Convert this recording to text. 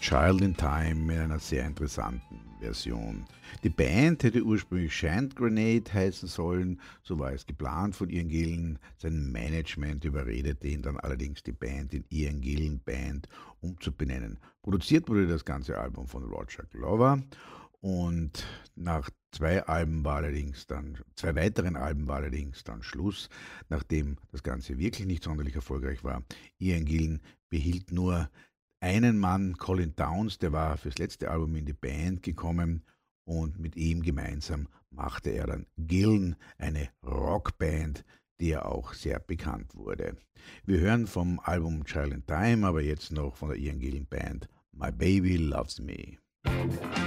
Child in Time in einer sehr interessanten Version. Die Band hätte ursprünglich Shant Grenade heißen sollen, so war es geplant von Ian Gillan. Sein Management überredete ihn dann allerdings, die Band in Ian Gillan Band umzubenennen. Produziert wurde das ganze Album von Roger Glover und nach zwei weiteren Alben war allerdings dann Schluss, nachdem das Ganze wirklich nicht sonderlich erfolgreich war. Ian Gillan behielt nur einen Mann, Colin Downs, der war fürs letzte Album in die Band gekommen und mit ihm gemeinsam machte er dann Gillan, eine Rockband, die ja auch sehr bekannt wurde. Wir hören vom Album Child in Time, aber jetzt noch von der Ian Gillan Band My Baby Loves Me.